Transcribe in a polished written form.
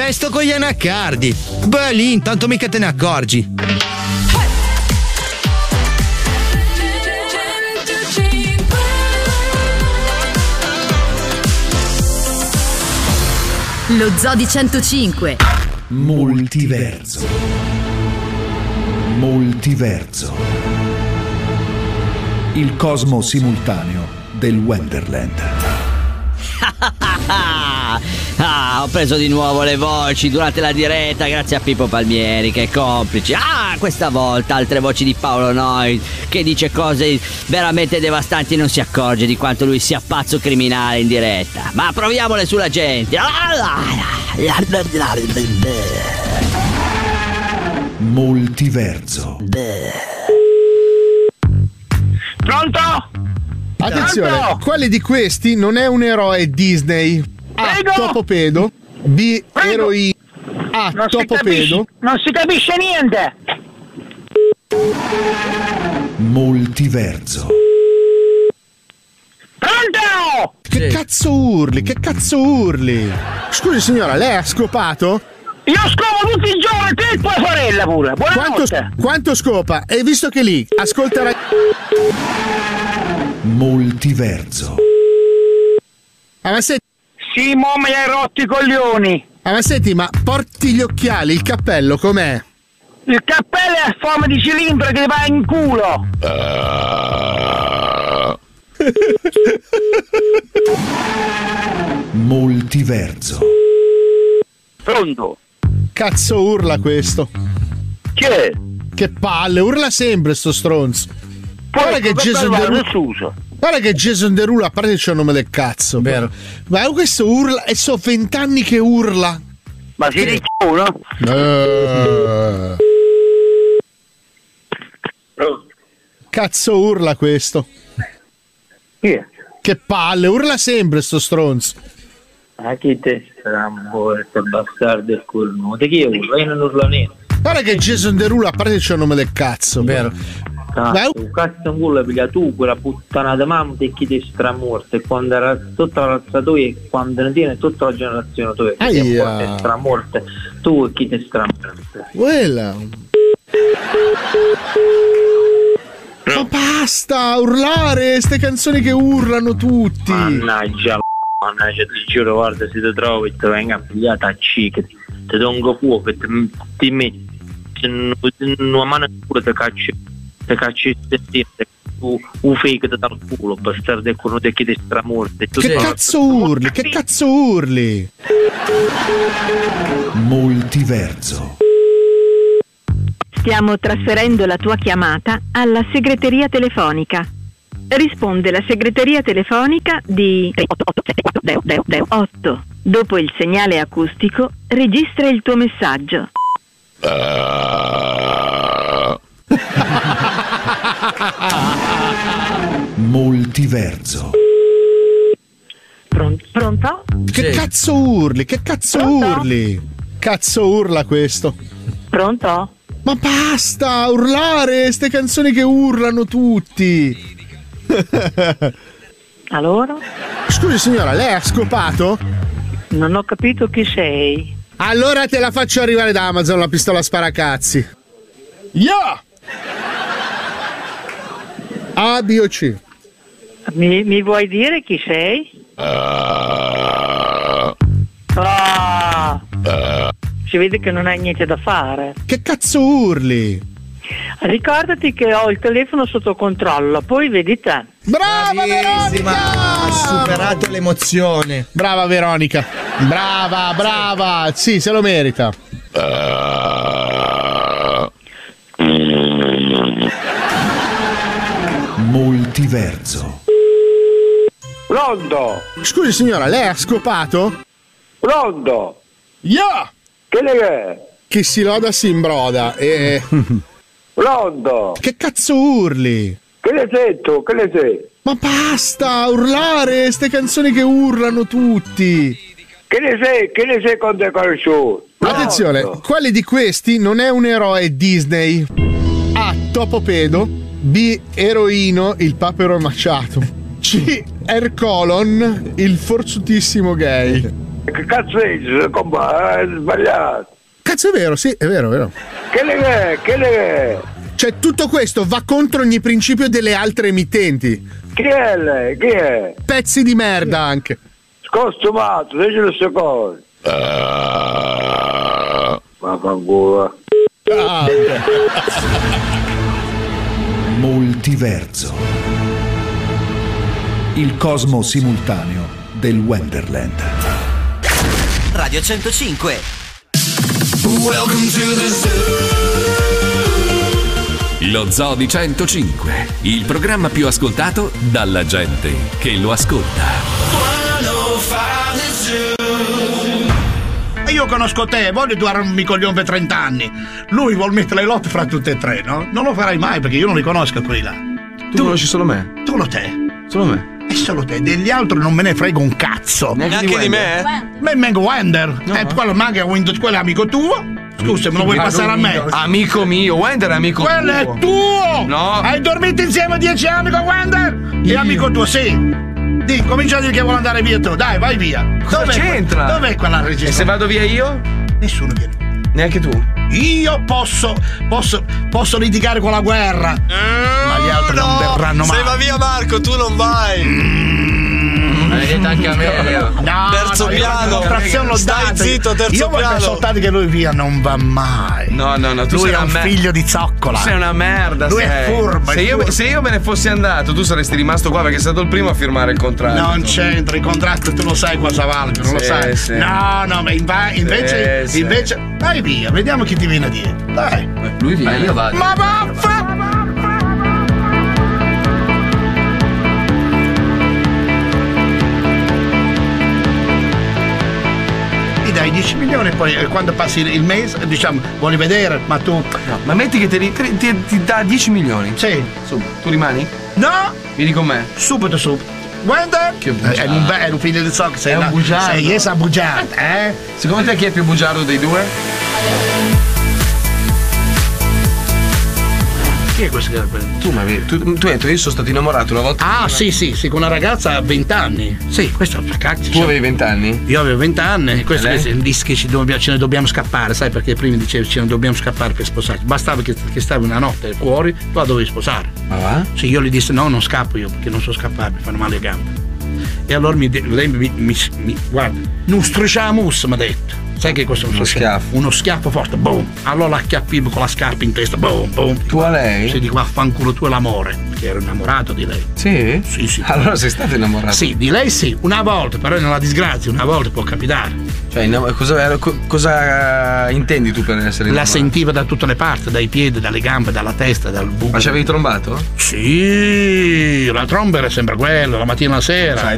sto con gli anacardi. Beh, lì intanto mica te ne accorgi. Lo Zoo di 105. Multiverso. Il cosmo simultaneo del Wonderland. Ho preso di nuovo le voci durante la diretta grazie a Pippo Palmieri che è complice. Questa volta altre voci di Paolo Noi che dice cose veramente devastanti e non si accorge di quanto lui sia pazzo criminale in diretta. Ma proviamole sulla gente. Multiverso. Pronto? Attenzione, Pronto? quale di questi non è un eroe Disney? A. Prego? Topopedo. B. Prego? Eroina. A. Non si Topopedo. capisce niente. Multiverso. Pronto? Che cazzo urli? Che cazzo urli? Scusi signora, lei ha scopato? Io scopo tutti i giorni, te e tua sorella pure. Buonanotte. Quanto scopa? E visto che lì ascolterà. Multiverso. Ma senti. Sì, mo me li hai rotti i coglioni. Ma senti, ma porti gli occhiali, il cappello com'è? Il cappello è a forma di cilindro che ti va in culo. Multiverso. Pronto? Cazzo urla questo? Chi è? Che palle, urla sempre sto stronzo. Guarda che Jason Derulo. Guarda che Jason Derulo, a parte c'è il nome del cazzo. Vero. Ma questo urla e so 20 anni che urla. Ma si dice uno? Cazzo urla questo? Chi è? Che palle, urla sempre sto stronzo. Ma chi te strambo, questo bastardo e cornuto? Chi urla? Io non urlo niente. Guarda che Jason Derulo, a parte c'è il nome del cazzo. Vero. Un cazzo in culo piglia tu quella puttana di mamma e chi ti stramorta e quando era tutta la razza tua e quando ne tiene tutta la generazione tua che ti è stramorta tu e chi ti stramorta. Quella. Ma basta urlare ste canzoni che urlano tutti. Mannaggia, ti giuro, guarda, se ti trovi ti venga a pigliare a ciche, ti dongo fuoco e ti metti una mano in culo ti cacci un fake dal culo bastardo e quello che ti stramorte. Che cazzo urli? Che cazzo urli? Multiverso. Stiamo trasferendo la tua chiamata alla segreteria telefonica. Risponde la segreteria telefonica di 8. Dopo il segnale acustico, registra il tuo messaggio. Multiverso. Pronto? Che cazzo urli? Che cazzo urli? Cazzo urla questo? Pronto? Ma basta urlare ste canzoni che urlano tutti. Allora? Scusi signora, lei ha scopato? Non ho capito chi sei. Allora te la faccio arrivare da Amazon la pistola sparacazzi. Yeah! A, B o C? Mi vuoi dire chi sei? Si vede che non hai niente da fare. Che cazzo urli? Ricordati che ho il telefono sotto controllo, poi vedi te. Brava Veronica! Ha superato l'emozione. Brava Veronica. Brava. Sì, se lo merita. Multiverso. Pronto? Scusi signora, lei ha scopato? Pronto? Yeah! Che ne è? Chi si loda si imbroda e... Pronto? Che cazzo urli? Che ne sei tu? Che ne sei? Ma basta urlare ste canzoni che urlano tutti. Che ne sei con te conosciuto? Attenzione, quale di questi non è un eroe Disney? A. Topopedo. B. Eroino, il papero maciato. C. Ercolon, il forzutissimo gay. Che cazzo dici? Compa, è sbagliato. Cazzo, è vero, sì, è vero, è vero. Che le è? Cioè, tutto questo va contro ogni principio delle altre emittenti. Chi è lei? Chi è? Pezzi di merda anche. Scostumato, dici le sue cose. Vaffanculo. Multiverso. Il cosmo simultaneo del Wonderland. Radio 105. Welcome to the zoo. Lo Zoo di 105, il programma più ascoltato dalla gente che lo ascolta. Io conosco te, voglio darmi coglione per 30 anni. Lui vuol mettere le lotte fra tutte e tre, no? Non lo farai mai perché io non li conosco quelli là. Tu conosci solo me? Solo te. Solo me. E solo te, degli altri non me ne frega un cazzo. Neanche di me? Me vengo Wender. No. Quello manca Windows, quello è amico tuo. Scusa, me lo vuoi passare a me? Amico mio, Wender è amico tuo. Quello è tuo! No. Hai dormito insieme 10 anni con Wender? È amico tuo, sì. Dì, comincia a dire che vuole andare via tu. Dai, vai via. Cosa c'entra? Dov'è quella registrazione? E se vado via io? Nessuno viene. Neanche tu? Io posso litigare con la guerra. Ma gli altri non verranno mai. Se va via Marco, tu non vai. L'hai detto anche a me. No, terzo piano. Stai zitto, terzo io piano. Io soltanto che lui via non va mai. No, tu lui sei è un figlio di zoccola. Tu sei una merda. Lui è furbo. Se io me ne fossi andato, tu saresti rimasto qua perché sei stato il primo a firmare il contratto. Non c'entra, il contratto tu lo sai cosa vale, non lo sai. Sì. No, ma invece vai via, vediamo chi ti viene dietro. Dai. Lui viene, io vado. Ma vaffa! Dai 10 milioni e poi quando passi il mese diciamo vuoi vedere ma tu no, ma metti che ti dà 10 milioni sì tu rimani? No vieni con me subito guarda è un figlio di so che sei un bugiardo sei essa bugiardo secondo te chi è più bugiardo dei due? Chi è questo? Tu hai detto io sono stato innamorato una volta. Sì, con una ragazza a 20 anni. Sì, questo cazzo. Tu avevi 20 anni? Io avevo 20 anni. Questo dice che ce ne dobbiamo scappare, sai perché prima dicevi ce ne dobbiamo scappare per sposarci. Bastava che stavi una notte fuori, tu la dovevi sposare. Ma va? Sì, io gli dissi no, non scappo io perché non so scappare, mi fanno male le gambe. E allora lei mi guarda, non strisciamus mi ha detto. Sai che questo è uno schiaffo? Uno schiaffo forte, boom! Allora la acchiappivo con la scarpa in testa, boom, boom. Tu a lei? Sì, dico vaffanculo tu è l'amore, perché ero innamorato di lei. Sì? Sì. Allora sei stato innamorato? Sì, di lei sì, una volta, però nella disgrazia, una volta può capitare. Cioè, cosa intendi tu per essere innamorato? La sentiva da tutte le parti, dai piedi, dalle gambe, dalla testa, dal buco. Ma ci avevi trombato? Sì, la tromba era sempre quella, la mattina e la sera.